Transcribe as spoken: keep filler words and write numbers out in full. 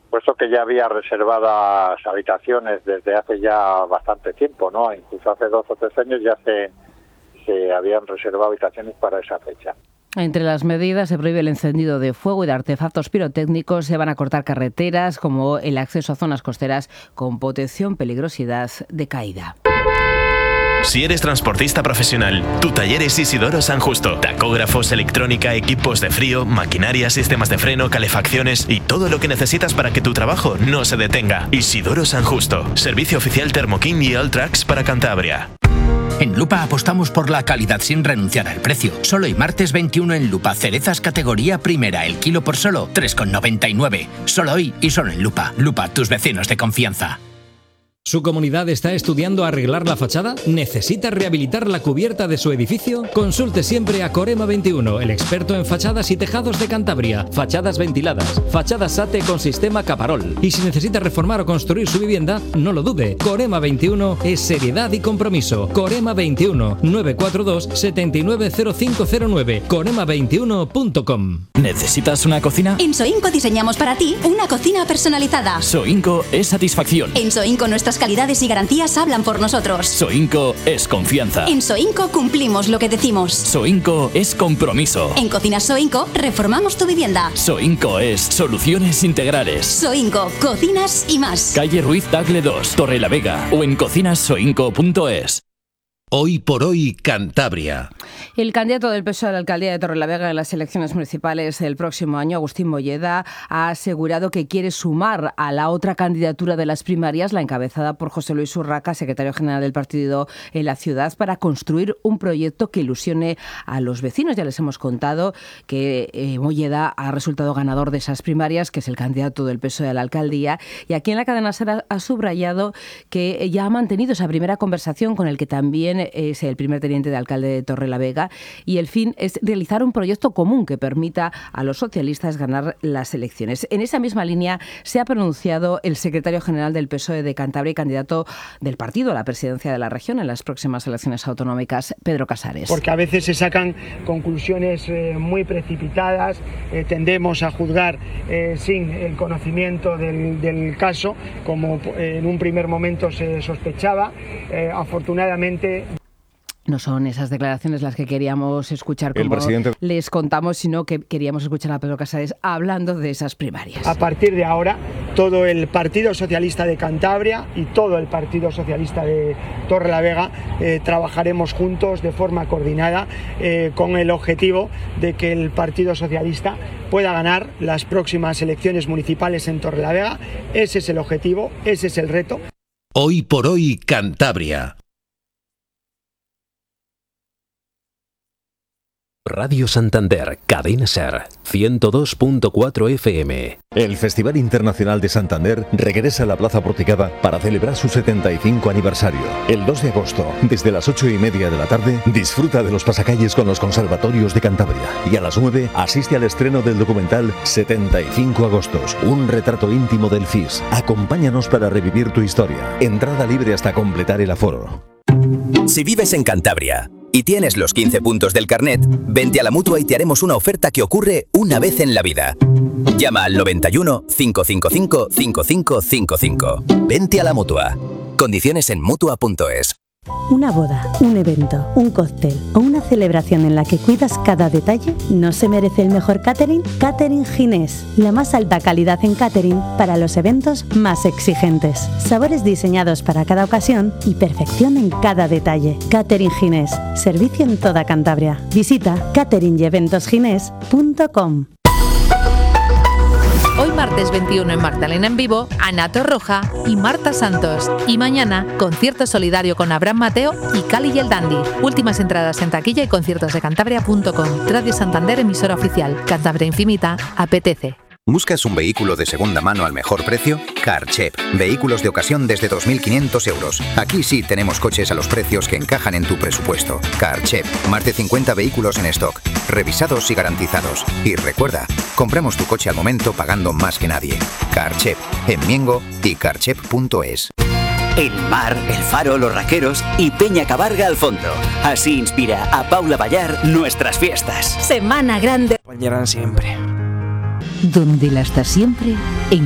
puesto que ya había reservadas habitaciones desde hace ya bastante tiempo, ¿no? Incluso hace dos o tres años ya se, se habían reservado habitaciones para esa fecha. Entre las medidas se prohíbe el encendido de fuego y de artefactos pirotécnicos, se van a cortar carreteras como el acceso a zonas costeras con potencial peligrosidad de caída. Si eres transportista profesional, tu taller es Isidoro San Justo. Tacógrafos, electrónica, equipos de frío, maquinaria, sistemas de freno, calefacciones y todo lo que necesitas para que tu trabajo no se detenga. Isidoro San Justo. Servicio oficial Thermo King y Alltrax para Cantabria. En Lupa apostamos por la calidad sin renunciar al precio. Solo hoy martes veintiuno en Lupa, cerezas categoría primera, el kilo por solo tres con noventa y nueve. Solo hoy y solo en Lupa. Lupa, tus vecinos de confianza. ¿Su comunidad está estudiando arreglar la fachada? ¿Necesita rehabilitar la cubierta de su edificio? Consulte siempre a Corema veintiuno, el experto en fachadas y tejados de Cantabria. Fachadas ventiladas, fachadas SATE con sistema Caparol. Y si necesita reformar o construir su vivienda, no lo dude. Corema veintiuno es seriedad y compromiso. Corema veintiuno, nueve cuatro dos, siete nueve cero cinco cero nueve. corema veintiuno punto com. ¿Necesitas una cocina? En Soinco diseñamos para ti una cocina personalizada. Soinco es satisfacción. En Soinco nuestras calidades y garantías hablan por nosotros. Soinco es confianza. En Soinco cumplimos lo que decimos. Soinco es compromiso. En Cocinas Soinco reformamos tu vivienda. Soinco es soluciones integrales. Soinco, cocinas y más. Calle Ruiz Tagle dos, Torrelavega o en cocinas soinco punto es. Hoy por hoy, Cantabria. El candidato del P S O E a la alcaldía de Torrelavega en las elecciones municipales del próximo año, Agustín Molleda, ha asegurado que quiere sumar a la otra candidatura de las primarias, la encabezada por José Luis Urraca, secretario general del partido en la ciudad, para construir un proyecto que ilusione a los vecinos. Ya les hemos contado que eh, Molleda ha resultado ganador de esas primarias, que es el candidato del P S O E a la alcaldía, y aquí en la cadena SER ha subrayado que ya ha mantenido esa primera conversación con el que también es el primer teniente de alcalde de Torrelavega, y el fin es realizar un proyecto común que permita a los socialistas ganar las elecciones. En esa misma línea se ha pronunciado el secretario general del P S O E de Cantabria y candidato del partido a la presidencia de la región en las próximas elecciones autonómicas, Pedro Casares. Porque a veces se sacan conclusiones eh, muy precipitadas, eh, tendemos a juzgar eh, sin el conocimiento del, del caso, como eh, en un primer momento se sospechaba. Eh, afortunadamente... No son esas declaraciones las que queríamos escuchar, como el presidente les contamos, sino que queríamos escuchar a Pedro Casares hablando de esas primarias. A partir de ahora, todo el Partido Socialista de Cantabria y todo el Partido Socialista de Torrelavega eh, trabajaremos juntos de forma coordinada eh, con el objetivo de que el Partido Socialista pueda ganar las próximas elecciones municipales en Torrelavega. Ese es el objetivo, ese es el reto. Hoy por hoy, Cantabria. Radio Santander, Cadena SER, ciento dos punto cuatro F M. El Festival Internacional de Santander regresa a la Plaza Porticada para celebrar su setenta y cinco aniversario. El dos de agosto, desde las ocho y media de la tarde, disfruta de los pasacalles con los conservatorios de Cantabria. Y a las nueve, asiste al estreno del documental setenta y cinco agostos, un retrato íntimo del F I S. Acompáñanos para revivir tu historia. Entrada libre hasta completar el aforo. Si vives en Cantabria y tienes los quince puntos del carnet, vente a la Mutua y te haremos una oferta que ocurre una vez en la vida. Llama al noventa y uno, cinco cinco cinco, cinco cinco cinco cinco. Vente a la Mutua. Condiciones en mutua punto es. Una boda, un evento, un cóctel o una celebración en la que cuidas cada detalle, ¿no se merece el mejor catering? Catering Ginés, la más alta calidad en catering para los eventos más exigentes. Sabores diseñados para cada ocasión y perfección en cada detalle. Catering Ginés, servicio en toda Cantabria. Visita catering y eventos ginés punto com. Hoy martes veintiuno en Magdalena en Vivo, Ana Torroja y Marta Santos. Y mañana, concierto solidario con Abraham Mateo y Cali y el Dandy. Últimas entradas en taquilla y conciertos de cantabria punto com. Radio Santander, emisora oficial. Cantabria Infinita, apetece. ¿Buscas un vehículo de segunda mano al mejor precio? Carchep. Vehículos de ocasión desde dos mil quinientos euros. Aquí sí tenemos coches a los precios que encajan en tu presupuesto. Carchep. Más de cincuenta vehículos en stock. Revisados y garantizados. Y recuerda, compramos tu coche al momento pagando más que nadie. Carchep. En Miengo y carchep punto es. El mar, el faro, los raqueros y Peña Cabarga al fondo. Así inspira a Paula Ballar nuestras fiestas. Semana Grande. Acompañarán siempre. Donde la está siempre, en